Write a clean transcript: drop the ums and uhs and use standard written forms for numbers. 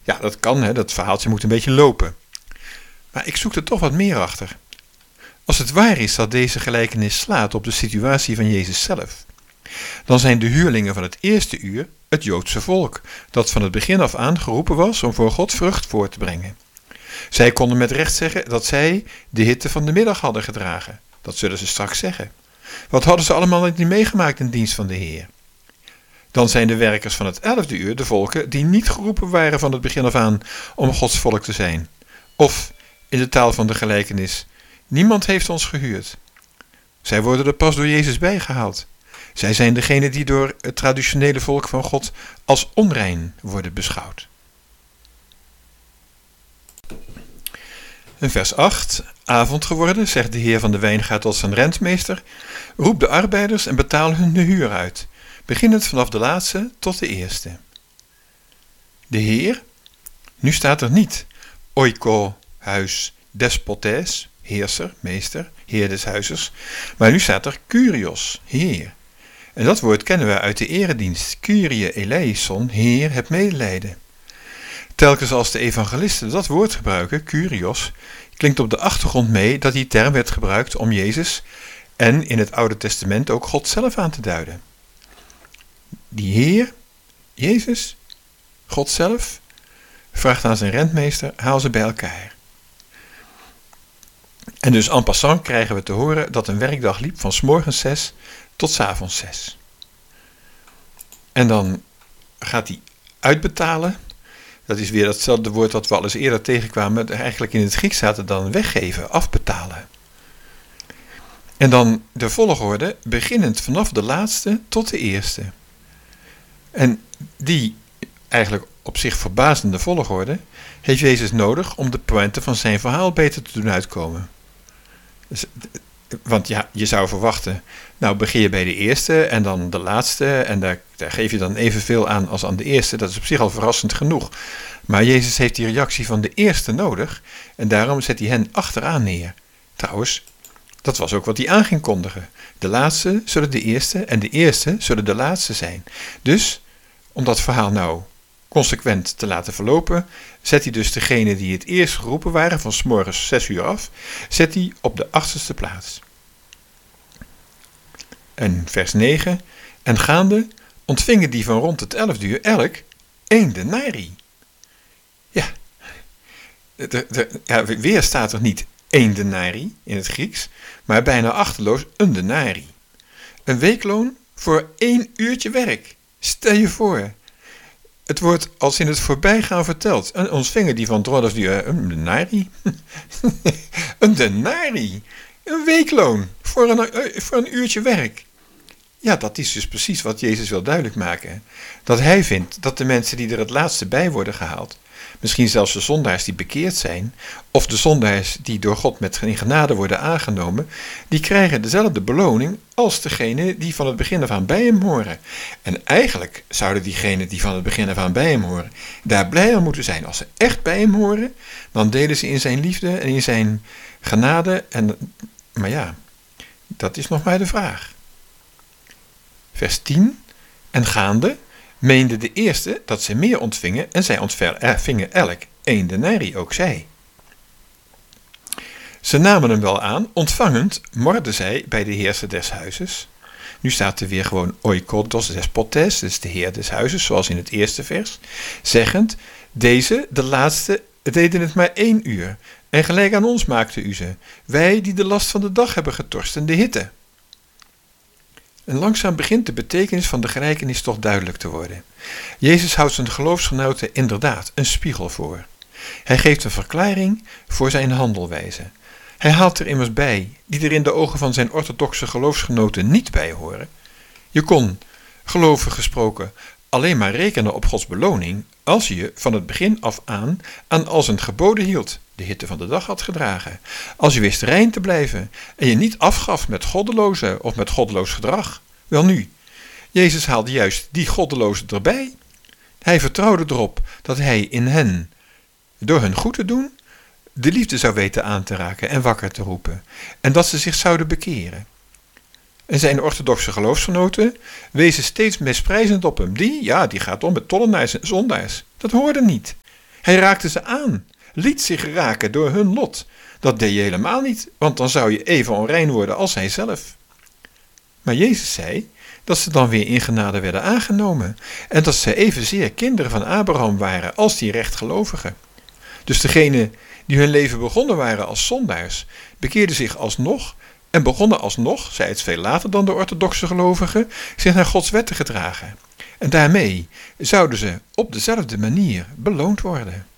Ja, dat kan, hè, dat verhaaltje moet een beetje lopen. Maar ik zoek er toch wat meer achter. Als het waar is dat deze gelijkenis slaat op de situatie van Jezus zelf, dan zijn de huurlingen van het eerste uur het Joodse volk, dat van het begin af aan geroepen was om voor God vrucht voor te brengen. Zij konden met recht zeggen dat zij de hitte van de middag hadden gedragen. Dat zullen ze straks zeggen. Wat hadden ze allemaal niet meegemaakt in dienst van de Heer? Dan zijn de werkers van het 11e uur de volken die niet geroepen waren van het begin af aan om Gods volk te zijn. Of, in de taal van de gelijkenis, niemand heeft ons gehuurd. Zij worden er pas door Jezus bijgehaald. Zij zijn degenen die door het traditionele volk van God als onrein worden beschouwd. In vers 8, avond geworden, zegt de heer van de wijngaard tot zijn rentmeester, roep de arbeiders en betaal hun de huur uit, beginnend vanaf de laatste tot de eerste. De heer, nu staat er niet oiko, huis, despotes, heerser, meester, heer des huizes, maar nu staat er kurios, heer. En dat woord kennen we uit de eredienst, Kyrie eleison, heer, heb medelijden. Telkens als de evangelisten dat woord gebruiken, kurios, klinkt op de achtergrond mee dat die term werd gebruikt om Jezus en in het Oude Testament ook God zelf aan te duiden. Die Heer, Jezus, God zelf, vraagt aan zijn rentmeester, haal ze bij elkaar. En dus en passant krijgen we te horen dat een werkdag liep van 's morgens 6 tot 's avonds 6. En dan gaat hij uitbetalen. Dat is weer datzelfde woord dat we al eens eerder tegenkwamen. Eigenlijk in het Grieks staat het dan weggeven, afbetalen. En dan de volgorde, beginnend vanaf de laatste tot de eerste. En die eigenlijk op zich verbazende volgorde heeft Jezus nodig om de pointe van zijn verhaal beter te doen uitkomen. Dus, want ja, je zou verwachten, nou begin je bij de eerste en dan de laatste en daar geef je dan evenveel aan als aan de eerste. Dat is op zich al verrassend genoeg. Maar Jezus heeft die reactie van de eerste nodig en daarom zet hij hen achteraan neer. Trouwens, dat was ook wat hij aan ging kondigen. De laatste zullen de eerste en de eerste zullen de laatste zijn. Dus, om dat verhaal nou consequent te laten verlopen, zet hij dus degene die het eerst geroepen waren, van 's morgens 6 uur af, zet hij op de 8e plaats. En vers 9, en gaande ontvingen die van rond het 11e uur elk 1 denarii. Ja, weer staat er niet 1 denarii in het Grieks, maar bijna achterloos een denarii. Een weekloon voor 1 uurtje werk. Stel je voor. Het wordt als in het voorbijgaan verteld. En ontvingen die van het 12e uur een denarii. Een denarii. Een weekloon voor een uurtje werk. Ja, dat is dus precies wat Jezus wil duidelijk maken. Dat hij vindt dat de mensen die er het laatste bij worden gehaald, misschien zelfs de zondaars die bekeerd zijn, of de zondaars die door God met genade worden aangenomen, die krijgen dezelfde beloning als degene die van het begin af aan bij hem horen. En eigenlijk zouden diegenen die van het begin af aan bij hem horen, daar blij aan moeten zijn. Als ze echt bij hem horen, dan delen ze in zijn liefde en in zijn genade. Maar ja, dat is nog maar de vraag. Vers 10, en gaande meende de eerste dat ze meer ontvingen en zij ontvingen elk 1 denarii, ook zij. Ze namen hem wel aan, ontvangend morden zij bij de heerser des huizes. Nu staat er weer gewoon oikodos despotes, dus de heer des huizes, zoals in het eerste vers, zeggend, deze, de laatste, deden het maar 1 uur, en gelijk aan ons maakte u ze, wij die de last van de dag hebben getorst en de hitte. En langzaam begint de betekenis van de gelijkenis toch duidelijk te worden. Jezus houdt zijn geloofsgenoten inderdaad een spiegel voor. Hij geeft een verklaring voor zijn handelwijze. Hij haalt er immers bij, die er in de ogen van zijn orthodoxe geloofsgenoten niet bij horen. Je kon, gelovig gesproken, alleen maar rekenen op Gods beloning als je van het begin af aan al zijn geboden hield, de hitte van de dag had gedragen, als je wist rein te blijven en je niet afgaf met goddeloze of met goddeloos gedrag. Welnu, Jezus haalde juist die goddelozen erbij. Hij vertrouwde erop dat hij in hen, door hun goed te doen, de liefde zou weten aan te raken en wakker te roepen, en dat ze zich zouden bekeren. En zijn orthodoxe geloofsgenoten wezen steeds misprijzend op hem. Die gaat om met tollenaars en zondaars. Dat hoorde niet. Hij raakte ze aan, liet zich raken door hun lot. Dat deed je helemaal niet, want dan zou je even onrein worden als hij zelf. Maar Jezus zei dat ze dan weer in genade werden aangenomen en dat ze evenzeer kinderen van Abraham waren als die rechtgelovigen. Dus degenen die hun leven begonnen waren als zondaars, bekeerden zich alsnog en begonnen alsnog, zij het veel later dan de orthodoxe gelovigen, zich naar Gods wetten gedragen. En daarmee zouden ze op dezelfde manier beloond worden.